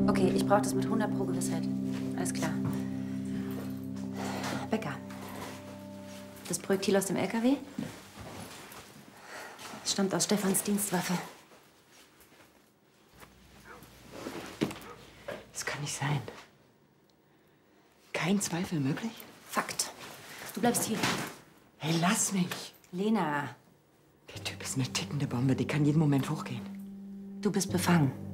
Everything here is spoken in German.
Okay, ich brauche das mit 100% Gewissheit. Alles klar. Becker. Das Projektil aus dem LKW? Es stammt aus Stefans Dienstwaffe. Das kann nicht sein. Kein Zweifel möglich? Fakt. Du bleibst hier. Hey, lass mich. Lena. Der Typ ist eine tickende Bombe, die kann jeden Moment hochgehen. Du bist befangen.